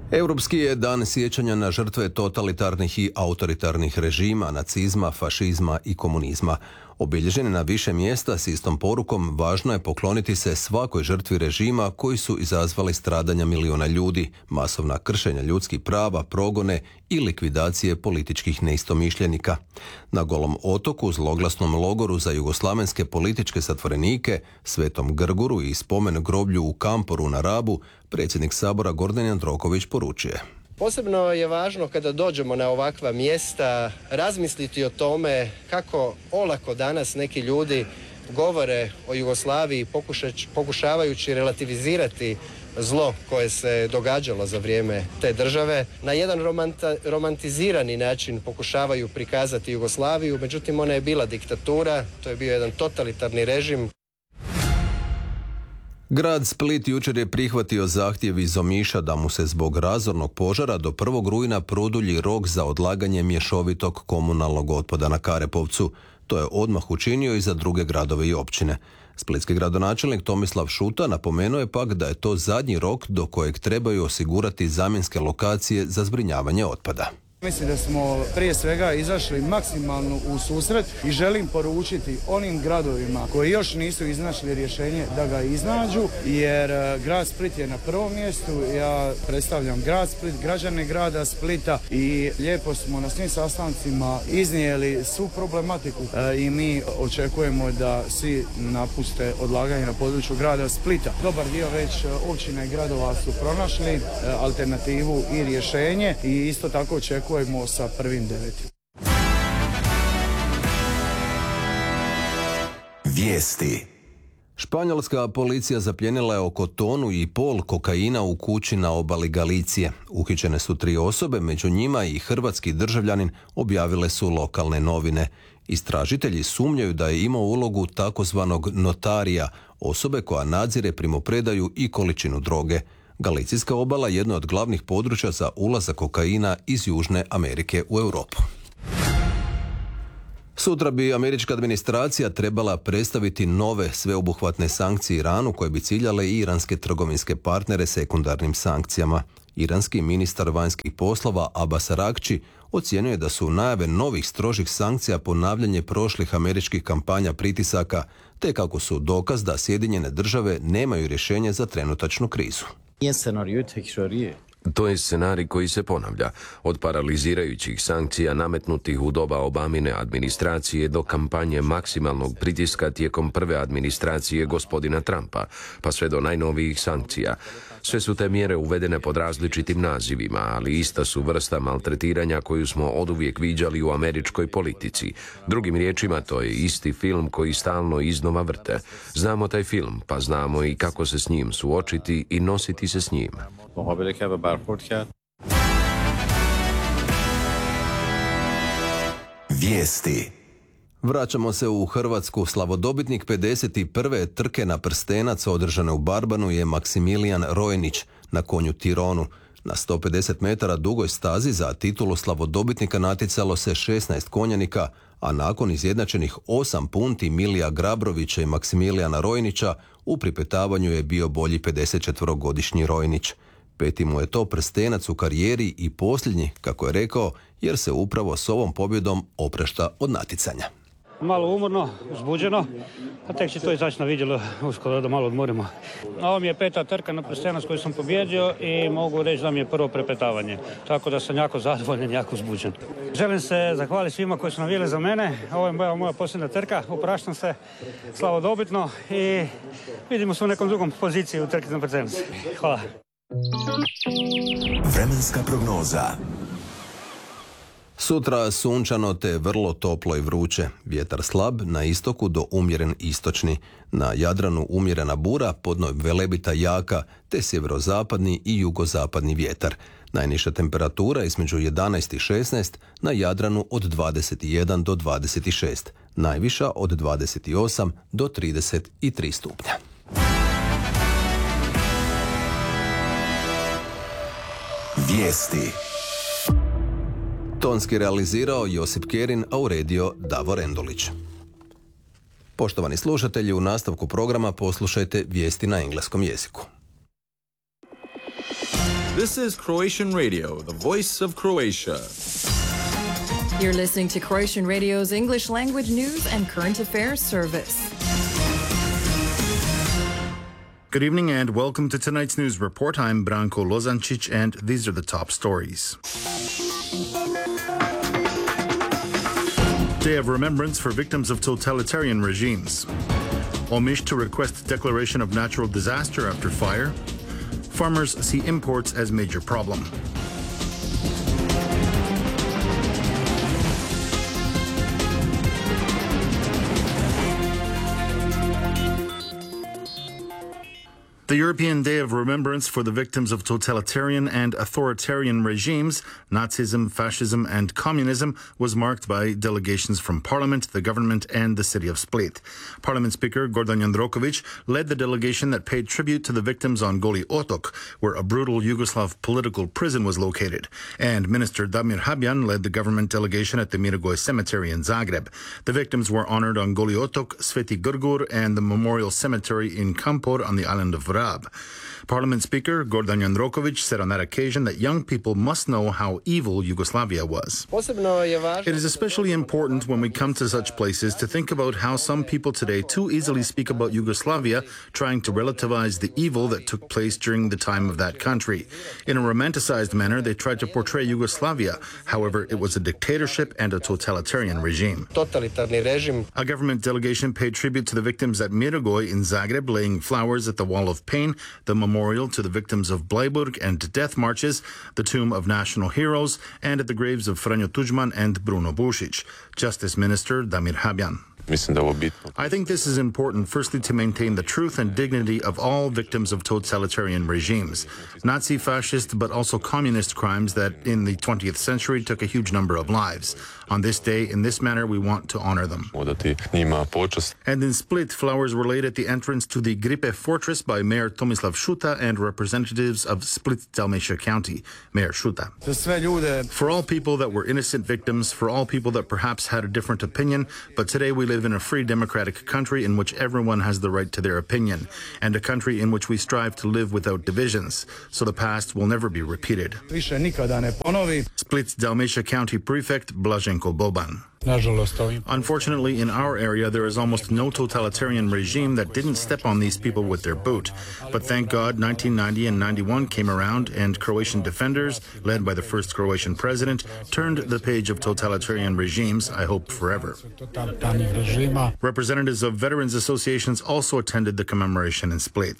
Europski je dan sjećanja na žrtve totalitarnih i autoritarnih režima, nacizma, fašizma i komunizma. Obilježen je na više mjesta s istom porukom, važno je pokloniti se svakoj žrtvi režima koji su izazvali stradanja miliona ljudi, masovna kršenja ljudskih prava, progone i likvidacije političkih neistomišljenika. Na Golom otoku, zloglasnom logoru za jugoslavenske političke zatvorenike, Svetom Grguru i spomen groblju u Kamporu na Rabu, predsjednik Sabora Gordan Jandroković poručuje: Posebno je važno kada dođemo na ovakva mjesta razmisliti o tome kako olako danas neki ljudi govore o Jugoslaviji pokušavajući relativizirati zlo koje se događalo za vrijeme te države. Na jedan romantizirani način pokušavaju prikazati Jugoslaviju, međutim ona je bila diktatura, to je bio jedan totalitarni režim. Grad Split jučer je prihvatio zahtjev iz Omiša da mu se zbog razornog požara do 1. rujna produlji rok za odlaganje mješovitog komunalnog otpada na Karepovcu. To je odmah učinio i za druge gradove i općine. Splitski gradonačelnik Tomislav Šuta napomenuo je pak da je to zadnji rok do kojeg trebaju osigurati zamjenske lokacije za zbrinjavanje otpada. Mislim da smo prije svega izašli maksimalno u susret i želim poručiti onim gradovima koji još nisu iznašli rješenje da ga iznađu, jer grad Split je na prvom mjestu. Ja predstavljam grad Split, građane grada Splita i lijepo smo na svim sastancima iznijeli svu problematiku i mi očekujemo da svi napuste odlaganje na području grada Splita. Dobar dio već općina i gradova su pronašli alternativu i rješenje i isto tako očekujemo sa 1.9. Vijesti. Španjolska policija zaplijenila je oko 1,5 tonu kokaina u kući na obali Galicije. Uhićene su 3 osobe, među njima i hrvatski državljanin, objavile su lokalne novine. Istražitelji sumnjaju da je imao ulogu takozvanog notarija, osobe koja nadzire primopredaju i količinu droge. Galicijska obala jedno od glavnih područja za ulazak kokaina iz Južne Amerike u Europu. Sutra bi američka administracija trebala predstaviti nove sveobuhvatne sankcije Iranu koje bi ciljale i iranske trgovinske partnere sekundarnim sankcijama. Iranski ministar vanjskih poslova Abbas Araghchi ocjenjuje da su najave novih strožih sankcija ponavljanje prošlih američkih kampanja pritisaka, te kako su dokaz da Sjedinjene države nemaju rješenje za trenutačnu krizu. To je scenarij koji se ponavlja, od paralizirajućih sankcija nametnutih u doba Obamine administracije do kampanje maksimalnog pritiska tijekom prve administracije gospodina Trumpa, pa sve do najnovijih sankcija. Sve su te mjere uvedene pod različitim nazivima, ali ista su vrsta maltretiranja koju smo oduvijek viđali u američkoj politici. Drugim riječima, to je isti film koji stalno iznova vrte. Znamo taj film, pa znamo i kako se s njim suočiti i nositi se s njim. Vijesti. Vraćamo se u Hrvatsku. Slavodobitnik 51. trke na prstenac održane u Barbanu je Maksimilijan Rojnić na konju Tironu. Na 150 metara dugoj stazi za titulu slavodobitnika natjecalo se 16 konjanika, a nakon izjednačenih 8 punti Milija Grabrovića i Maksimilijana Rojnića u pripetavanju je bio bolji 54-godišnji Rojnić. 5. mu je to prstenac u karijeri i posljednji, kako je rekao, jer se upravo s ovom pobjedom oprašta od natjecanja. Malo umorno, uzbuđeno, a tek će to izaći na vidjelo uskoro da malo odmorimo. Ovo mi je 5. trka na prstenac koju sam pobjedio i mogu reći da mi je prvo prepetavanje, tako da sam jako zadovoljan, jako uzbuđen. Želim se zahvaliti svima koji su navijali za mene. Ovo je moja posljednja trka, opraštam se slavodobitno i vidimo se u nekom drugom poziciji u trki na prstenac. Hvala. Vremenska prognoza. Sutra sunčano te vrlo toplo i vruće. Vjetar slab, na istoku do umjeren istočni. Na Jadranu umjerena bura, podnoj Velebita jaka, te sjeverozapadni i jugozapadni vjetar. Najniža temperatura između 11 i 16, na Jadranu od 21 do 26. Najviša od 28 do 33 stupnja. Vijesti. Tonski realizirao Josip Kerin, a uredio Davor Endulić. Poštovani slušatelji, u nastavku programa poslušajte vijesti na engleskom jeziku. This is Croatian Radio, the voice of Croatia. You're listening to Croatian Radio's English language news and current affairs service. Good evening and welcome to tonight's news report. I'm Branko Lozancic and these are the top stories. Day of Remembrance for Victims of Totalitarian Regimes. Omiš to request declaration of natural disaster after fire. Farmers see imports as major problem. The European Day of Remembrance for the Victims of Totalitarian and Authoritarian Regimes, Nazism, Fascism and Communism, was marked by delegations from Parliament, the government and the city of Split. Parliament Speaker Gordan Jandrokovic led the delegation that paid tribute to the victims on Goli Otok, where a brutal Yugoslav political prison was located. And Minister Damir Habjan led the government delegation at the Mirogoj Cemetery in Zagreb. The victims were honored on Goli Otok, Sveti Grgur and the Memorial Cemetery in Kampor on the island of Rab. Parliament Speaker Gordan Jandrokovic said on that occasion that young people must know how evil Yugoslavia was. It is especially important when we come to such places to think about how some people today too easily speak about Yugoslavia, trying to relativize the evil that took place during the time of that country. In a romanticized manner, they tried to portray Yugoslavia. However, it was a dictatorship and a totalitarian regime. A government delegation paid tribute to the victims at Mirogoj in Zagreb, laying flowers at the Wall of Pain, the memorial to the victims of Bleiburg and death marches, the Tomb of National Heroes, and at the graves of Franjo Tudjman and Bruno Bušić. Justice Minister Damir Habjan. I think this is important, firstly, to maintain the truth and dignity of all victims of totalitarian regimes. Nazi, fascist, but also communist crimes that in the 20th century took a huge number of lives. On this day, in this manner, we want to honor them. And in Split, flowers were laid at the entrance to the Gripe Fortress by Mayor Tomislav Šuta and representatives of Split-Dalmatia County. Mayor Šuta. For all people that were innocent victims, for all people that perhaps had a different opinion, but today we live in a free democratic country in which everyone has the right to their opinion, and a country in which we strive to live without divisions, so the past will never be repeated. Split-Dalmatia County Prefect Blaženko Boban. Unfortunately, in our area, there is almost no totalitarian regime that didn't step on these people with their boot. But thank God, 1990 and 91 came around, and Croatian defenders, led by the first Croatian president, turned the page of totalitarian regimes, I hope forever. Representatives of veterans associations also attended the commemoration in Split.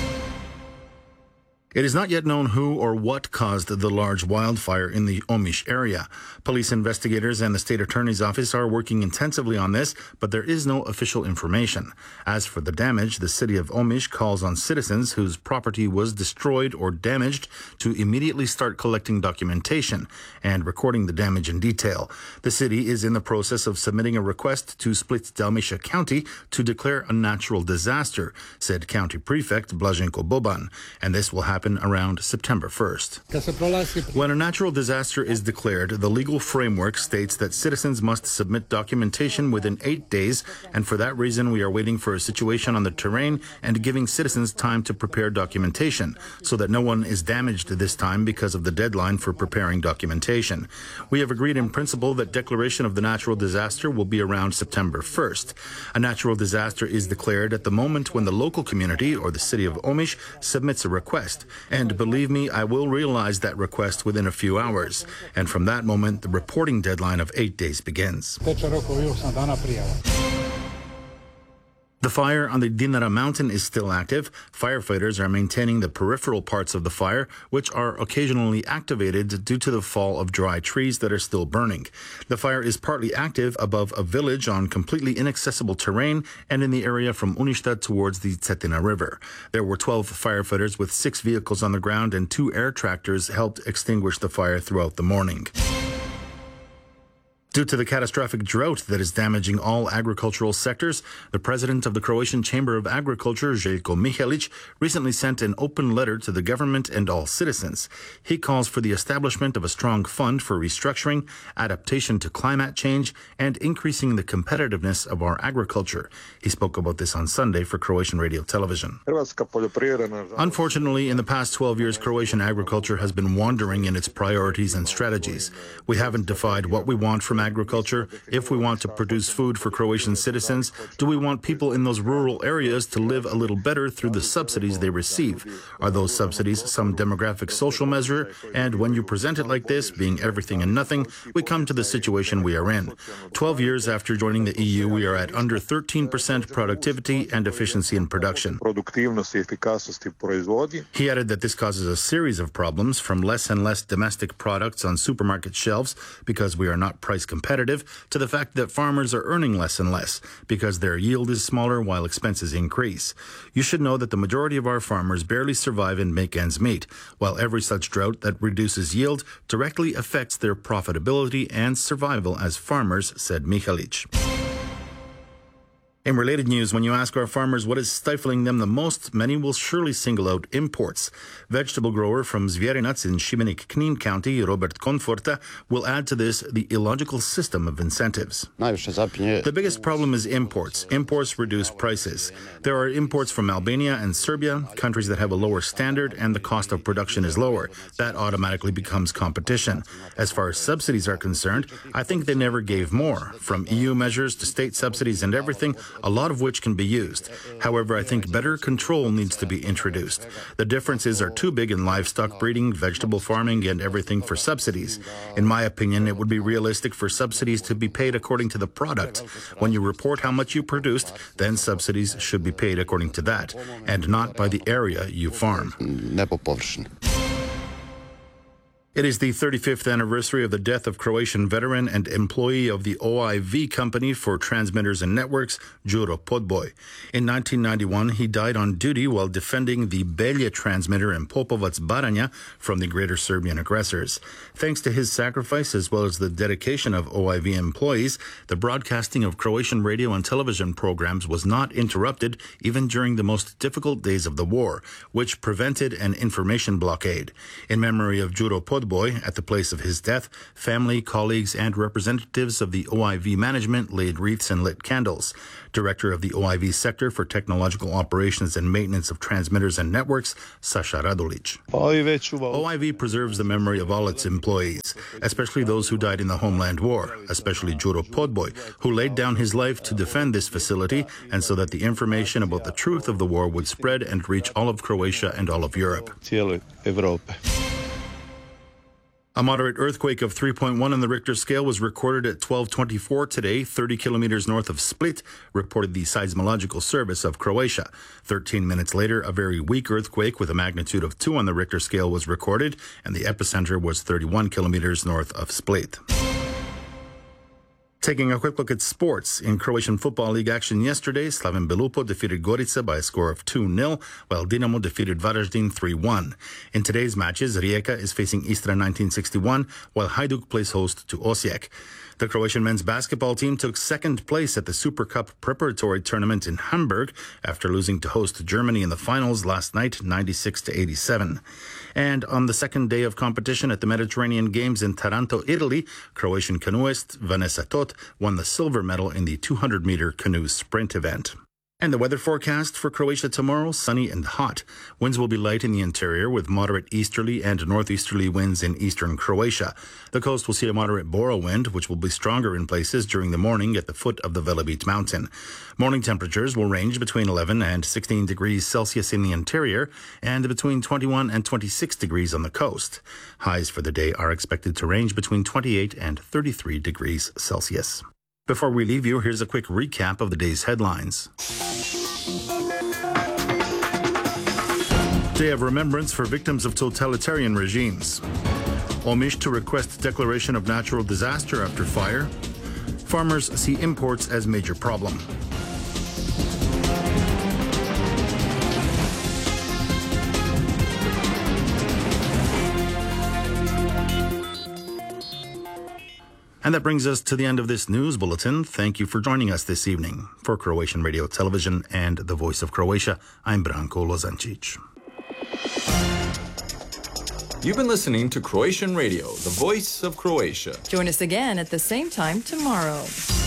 It is not yet known who or what caused the large wildfire in the Omiš area. Police investigators and the state attorney's office are working intensively on this, but there is no official information. As for the damage, the city of Omiš calls on citizens whose property was destroyed or damaged to immediately start collecting documentation and recording the damage in detail. The city is in the process of submitting a request to Split-Dalmatia County to declare a natural disaster, said County Prefect Blaženko Boban, and this will happen around September 1st. When a natural disaster is declared, the legal framework states that citizens must submit documentation within 8 days, and for that reason we are waiting for a situation on the terrain and giving citizens time to prepare documentation, so that no one is damaged this time because of the deadline for preparing documentation. We have agreed in principle that declaration of the natural disaster will be around September 1st. A natural disaster is declared at the moment when the local community or the city of Omiš submits a request. And believe me, I will realize that request within a few hours. And from that moment, the reporting deadline of 8 days begins. The fire on the Dinara mountain is still active. Firefighters are maintaining the peripheral parts of the fire, which are occasionally activated due to the fall of dry trees that are still burning. The fire is partly active above a village on completely inaccessible terrain and in the area from Uništad towards the Cetina River. There were 12 firefighters with 6 vehicles on the ground, and 2 air tractors helped extinguish the fire throughout the morning. Due to the catastrophic drought that is damaging all agricultural sectors, the president of the Croatian Chamber of Agriculture, Željko Mihelic, recently sent an open letter to the government and all citizens. He calls for the establishment of a strong fund for restructuring, adaptation to climate change, and increasing the competitiveness of our agriculture. He spoke about this on Sunday for Croatian radio television. Unfortunately, in the past 12 years, Croatian agriculture has been wandering in its priorities and strategies. We haven't defined what we want from agriculture. If we want to produce food for Croatian citizens, do we want people in those rural areas to live a little better through the subsidies they receive? Are those subsidies some demographic social measure? And when you present it like this, being everything and nothing, we come to the situation we are in. 12 years after joining the EU, we are at under 13% productivity and efficiency in production. He added that this causes a series of problems, from less and less domestic products on supermarket shelves because we are not price competitive, to the fact that farmers are earning less and less because their yield is smaller while expenses increase. You should know that the majority of our farmers barely survive and make ends meet, while every such drought that reduces yield directly affects their profitability and survival as farmers, said Mihelic. In related news, when you ask our farmers what is stifling them the most, many will surely single out imports. Vegetable grower from Zvjerinac in Šibenik-Knin County, Robert Konforta, will add to this the illogical system of incentives. The biggest problem is imports. Imports reduce prices. There are imports from Albania and Serbia, countries that have a lower standard and the cost of production is lower. That automatically becomes competition. As far as subsidies are concerned, I think they never gave more. From EU measures to state subsidies and everything, a lot of which can be used. However, I think better control needs to be introduced. The differences are too big in livestock breeding, vegetable farming, and everything for subsidies. In my opinion, it would be realistic for subsidies to be paid according to the product. When you report how much you produced, then subsidies should be paid according to that, and not by the area you farm. It is the 35th anniversary of the death of Croatian veteran and employee of the OIV company for transmitters and networks, Đuro Podboj. In 1991, he died on duty while defending the Belje transmitter in Popovac, Baranja from the Greater Serbian aggressors. Thanks to his sacrifice, as well as the dedication of OIV employees, the broadcasting of Croatian radio and television programs was not interrupted even during the most difficult days of the war, which prevented an information blockade. In memory of Đuro Podboj, at the place of his death, family, colleagues, and representatives of the OIV management laid wreaths and lit candles. Director of the OIV sector for technological operations and maintenance of transmitters and networks, Sasha Radulic. OIV preserves the memory of all its employees, especially those who died in the Homeland War, especially Đuro Podboj, who laid down his life to defend this facility and so that the information about the truth of the war would spread and reach all of Croatia and all of Europe. A moderate earthquake of 3.1 on the Richter scale was recorded at 12:24 today, 30 kilometers north of Split, reported the Seismological Service of Croatia. 13 minutes later, a very weak earthquake with a magnitude of 2 on the Richter scale was recorded, and the epicenter was 31 kilometers north of Split. Taking a quick look at sports. In Croatian Football League action yesterday, Slaven Belupo defeated Gorica by a score of 2-0, while Dinamo defeated Varaždin 3-1. In today's matches, Rijeka is facing Istra 1961, while Hajduk plays host to Osijek. The Croatian men's basketball team took second place at the Super Cup preparatory tournament in Hamburg after losing to host Germany in the finals last night, 96-87. And on the second day of competition at the Mediterranean Games in Taranto, Italy, Croatian canoeist Vanessa Tot won the silver medal in the 200-meter canoe sprint event. And the weather forecast for Croatia tomorrow, sunny and hot. Winds will be light in the interior with moderate easterly and northeasterly winds in eastern Croatia. The coast will see a moderate Bora wind, which will be stronger in places during the morning at the foot of the Velebit mountain. Morning temperatures will range between 11 and 16 degrees Celsius in the interior and between 21 and 26 degrees on the coast. Highs for the day are expected to range between 28 and 33 degrees Celsius. Before we leave you, here's a quick recap of the day's headlines. Day of Remembrance for Victims of Totalitarian Regimes. Omiš to request declaration of natural disaster after fire. Farmers see imports as major problem. And that brings us to the end of this news bulletin. Thank you for joining us this evening. For Croatian Radio Television and the Voice of Croatia, I'm Branko Lozancic. You've been listening to Croatian Radio, the voice of Croatia. Join us again at the same time tomorrow.